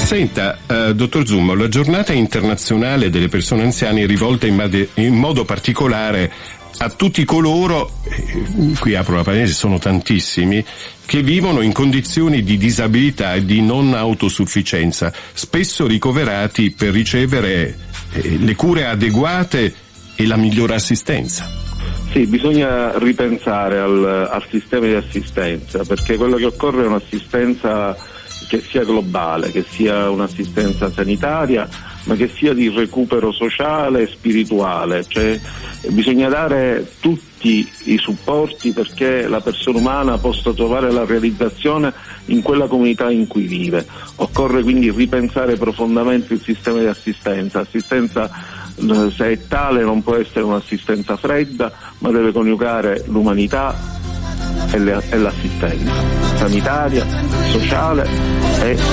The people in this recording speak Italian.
Senta, dottor Zummo, la giornata internazionale delle persone anziane è rivolta in modo particolare a tutti coloro, qui apro la parentesi, sono tantissimi, che vivono in condizioni di disabilità e di non autosufficienza, spesso ricoverati per ricevere le cure adeguate e la migliore assistenza. Sì, bisogna ripensare al sistema di assistenza, perché quello che occorre è un'assistenza che sia globale, che sia un'assistenza sanitaria, ma che sia di recupero sociale e spirituale, cioè bisogna dare tutti i supporti perché la persona umana possa trovare la realizzazione in quella comunità in cui vive. Occorre quindi ripensare profondamente il sistema di assistenza. L'assistenza, se è tale, non può essere un'assistenza fredda, ma deve coniugare l'umanità e l'assistenza sanitaria, sociale e